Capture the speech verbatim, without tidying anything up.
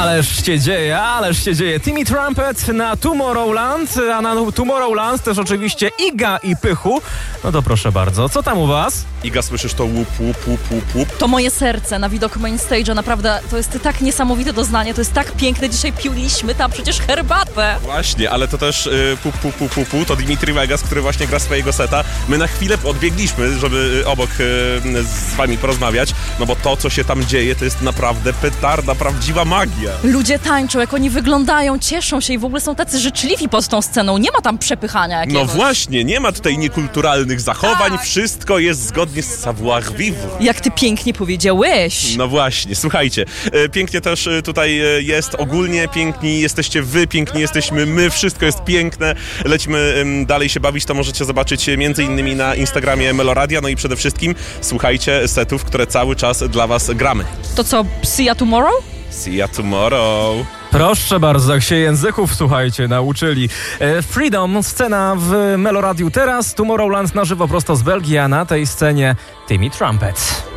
Ależ się dzieje, ależ się dzieje. Timmy Trumpet na Tomorrowland, a na Tomorrowland też oczywiście Iga i Pychu. No to proszę bardzo, co tam u was? Iga, słyszysz to łup, łup, łup, łup, łup? To moje serce na widok main stage'a, naprawdę to jest tak niesamowite doznanie, to jest tak piękne. Dzisiaj piliśmy tam przecież herbatę. Właśnie, ale to też y, pu, pu, pu, pu, pu, to Dimitri Vegas, który właśnie gra swojego seta. My na chwilę odbiegliśmy, żeby y, obok y, z wami porozmawiać, no bo to, co się tam dzieje, to jest naprawdę petarda, prawdziwa magia. Ludzie tańczą, jak oni wyglądają, cieszą się i w ogóle są tacy życzliwi pod tą sceną. Nie ma tam przepychania jakiegoś. No właśnie, nie ma tutaj niekulturalnych zachowań, Tak. Wszystko jest zgodnie z savoir-vivre. Jak ty pięknie powiedziałeś. No właśnie, słuchajcie, e, pięknie też e, tutaj e, jest ogólnie, piękni jesteście wy, piękni jesteśmy my, wszystko jest piękne. Lecimy em, dalej się bawić, to możecie zobaczyć e, między innymi na Instagramie Meloradia, no i przede wszystkim słuchajcie setów, które cały czas dla was gramy. To co, see ya tomorrow? See ya tomorrow. Proszę bardzo, jak się języków, słuchajcie, nauczyli. E, Freedom, scena w Meloradiu teraz, Tomorrowland na żywo prosto z Belgii, a na tej scenie Timmy Trumpet.